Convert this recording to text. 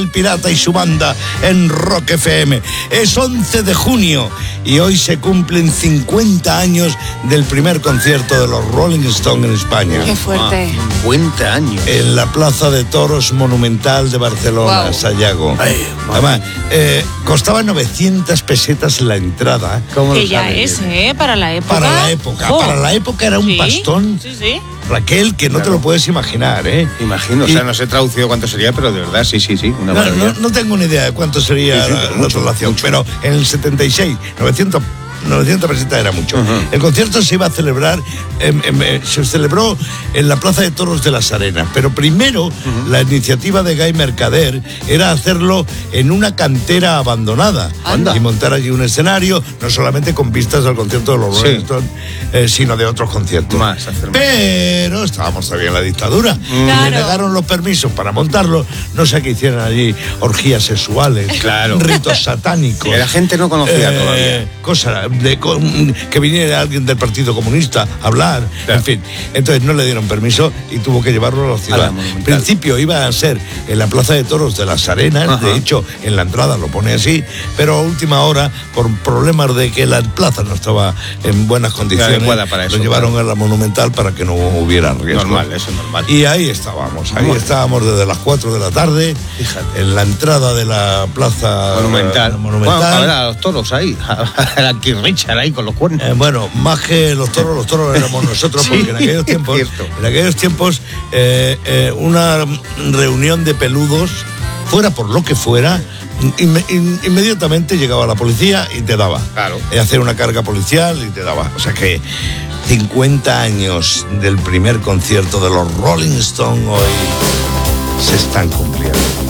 El Pirata y su banda en Rock FM. Es 11 de junio y hoy se cumplen 50 años del primer concierto de los Rolling Stones en España. ¡Qué fuerte! 50 años. En la Plaza de Toros Monumental de Barcelona, Wow. Sayago. Además, costaba 900 pesetas la entrada. ¿Cómo Que lo ya sabes? es, para la época. Para la época. ¡Jo! Para la época era un Sí, pastón, Sí. Raquel, que no te Claro. lo puedes imaginar, ¿eh? Imagino, o sea, no sé traducido cuánto sería, pero de verdad, sí, una maravilla. No tengo ni idea de cuánto sería Sí, la mucho, traslación, mucho. pero en el 76, 900 pesetas era mucho. Ujú. El concierto se iba a celebrar, se celebró en la Plaza de Toros de las Arenas, pero primero la iniciativa de Guy Mercader era hacerlo en una cantera abandonada. Anda. Y montar allí un escenario, no solamente con vistas al concierto de los Sí. Rolling Stones, sino de otros conciertos. Hacer más. Pero estábamos todavía en la dictadura. Claro. Le negaron los permisos para montarlo. No sé qué hicieran allí, orgías sexuales, Claro. ritos satánicos. Que la gente no conocía todavía. Cosas que viniera alguien del Partido Comunista a hablar, Claro. en fin. Entonces no le dieron permiso y tuvo que llevarlo a la ciudad. En Monumental. principio iba a ser en la Plaza de Toros de las Arenas, Ajá. de hecho en la entrada lo pone así, pero a última hora, por problemas de que la plaza no estaba en buenas condiciones, adecuada para eso, lo llevaron a la Monumental para que no hubiera riesgo. Normal, eso es normal. Y ahí estábamos desde las 4 de la tarde, Fíjate. en la entrada de la plaza Monumental. Monumental. Bueno, a ver a los toros ahí, a la Keith Richard ahí con los cuernos. Bueno, más que los toros éramos nosotros, Sí, porque en aquellos tiempos, una reunión de peludos, fuera por lo que fuera, inmediatamente llegaba la policía y te daba. Claro. Hacer una carga policial y te daba. O sea que 50 años del primer concierto de los Rolling Stones hoy se están cumpliendo.